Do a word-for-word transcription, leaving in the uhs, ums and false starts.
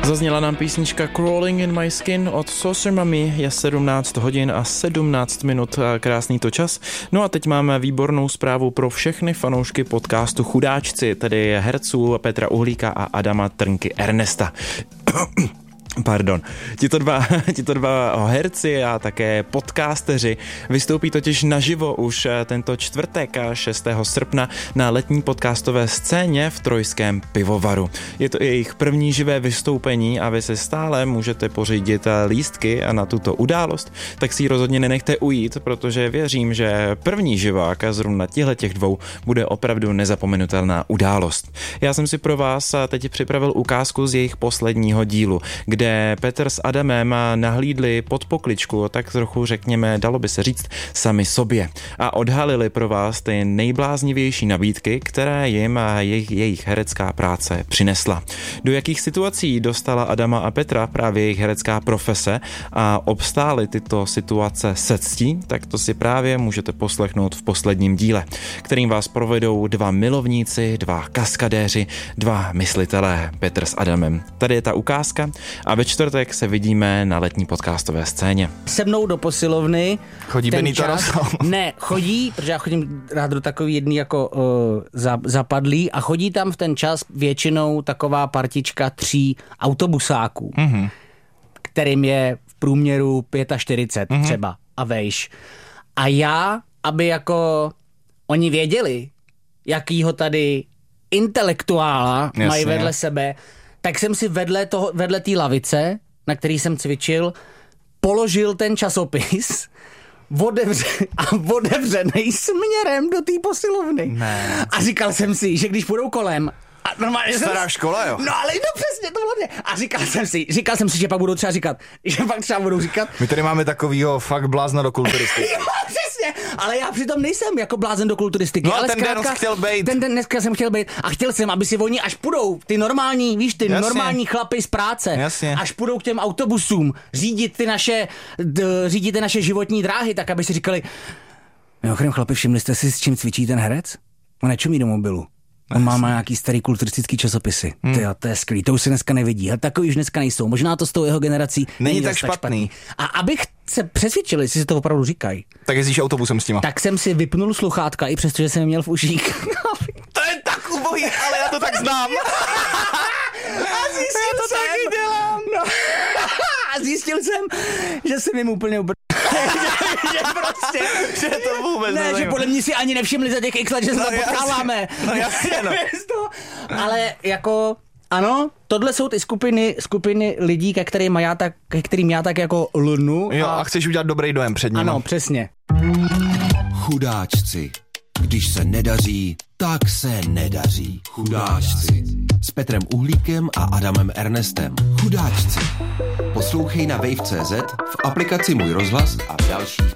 Zazněla nám písnička Crawling in My Skin od Saucer Mummy, je sedmnáct hodin a sedmnáct minut, krásný to čas. No a teď máme výbornou zprávu pro všechny fanoušky podcastu Chudáčci, tedy herců Petra Uhlíka a Adama Trnky Ernesta. Pardon. Tito dva, tito dva herci a také podcasteři vystoupí totiž naživo už tento čtvrtek šestého srpna na letní podcastové scéně v Trojském pivovaru. Je to jejich první živé vystoupení a vy se stále můžete pořídit lístky na tuto událost, tak si ji rozhodně nenechte ujít, protože věřím, že první živák zrovna těchto těch dvou bude opravdu nezapomenutelná událost. Já jsem si pro vás teď připravil ukázku z jejich posledního dílu, kde kde Petr s Adamem nahlídli pod pokličku, tak trochu řekněme, dalo by se říct, sami sobě a odhalili pro vás ty nejbláznivější nabídky, které jim a jejich, jejich herecká práce přinesla. Do jakých situací dostala Adama a Petra právě jejich herecká profese a obstály tyto situace se ctí, tak to si právě můžete poslechnout v posledním díle, kterým vás provedou dva milovníci, dva kaskadéři, dva myslitelé, Petr s Adamem. Tady je ta ukázka a ve čtvrtek se vidíme na letní podcastové scéně. Se mnou do posilovny. Chodí Benito Rosol? Ne, chodí, protože já chodím rád do takový jedný jako uh, za, zapadlý a chodí tam v ten čas většinou taková partička tří autobusáků, mm-hmm. kterým je v průměru čtyřicet pět mm-hmm. třeba a vejš. A já, aby jako oni věděli, jakýho tady intelektuála Jasně. mají vedle sebe, tak jsem si vedle toho, vedle té lavice, na který jsem cvičil, položil ten časopis otevře, a otevřenej směrem do té posilovny. Ne. A říkal jsem si, že když půjdou kolem a normálně Stará jsem, škola, jo? No ale no přesně, to hlavně. A říkal jsem si, říkal jsem si, že pak budou třeba říkat, že pak třeba budou říkat. My tady máme takovýho fakt blázna do kulturistiky. Jo, přesně, ale já přitom nejsem jako blázen do kulturistiky. No ale ten zkrátka, den chtěl bejt. Ten den dneska jsem chtěl bejt a chtěl jsem, aby si oni, až pudou, ty normální, víš, ty Jasně. normální chlapy z práce, Jasně. až půjdou k těm autobusům řídit ty naše, d, řídit ty naše životní dráhy, tak aby si říkali, mimochodem chlapi, všimli jste si, s čím cvičí ten herec? On nečumí do mobilu. On má, má nějaký starý kulturistický časopisy. Hmm. Tyjo, to je skvělý, to už se dneska nevidí. A takový už dneska nejsou. Možná to s tou jeho generací není, není tak špatný. tak špatný. A abych se přesvědčil, jestli si to opravdu říkají. Tak jezdíš autobusem s těma. Tak jsem si vypnul sluchátka, i přesto, že jsem je měl v uších. To je tak ubohý, ale já to tak znám. A zjistil já to jsem, taky dělám. No. A zjistil jsem, že jsem jim úplně ubr... že prostě, že to vůbec ne, nezajímá. že podle mě si ani nevšimli za těch x let, že se no, tam potkáváme. No jasně, no. Ale jako, ano, tohle jsou ty skupiny, skupiny lidí, ke kterým já tak, ke kterým já tak jako lnu. Jo, a, a chceš udělat dobrý dojem před nimi. Ano, přesně. Chudáčci. Když se nedaří, tak se nedaří. Chudáčci. S Petrem Uhlíkem a Adamem Ernestem. Chudáčci. Poslouchej na wave tečka cé zet, v aplikaci Můj rozhlas a v dalších